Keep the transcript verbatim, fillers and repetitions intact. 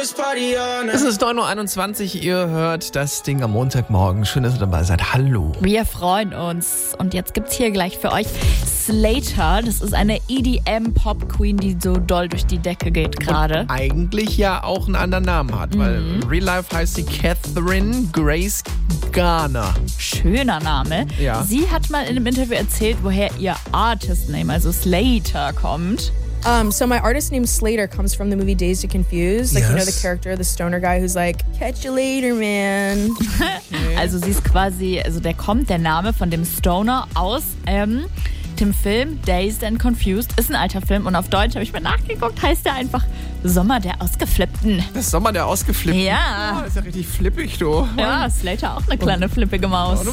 Es ist neun Uhr einundzwanzig, ihr hört das Ding am Montagmorgen. Schön, dass ihr dabei seid. Hallo. Wir freuen uns. Und jetzt gibt's hier gleich für euch Slater. Das ist eine E D M-Pop-Queen, die so doll durch die Decke geht gerade. Eigentlich ja auch einen anderen Namen hat, weil Mhm. in Real Life heißt sie Catherine Grace Garner. Schöner Name. Ja. Sie hat mal in einem Interview erzählt, woher ihr Artist-Name, also Slater, kommt. Um, so my artist name Slater comes from the movie Dazed and Confused. Like, you know, Yes. the character, the stoner guy who's like, catch you later, man. Also sie ist quasi, also der kommt, der Name von dem Stoner aus ähm, dem Film Dazed and Confused. Ist ein alter Film und auf Deutsch, habe ich mal nachgeguckt, heißt der einfach Sommer der Ausgeflippten. Das Sommer der Ausgeflippten. Ja. Oh, ist ja richtig flippig, du. Ja, Slater auch eine kleine flippige Maus. Und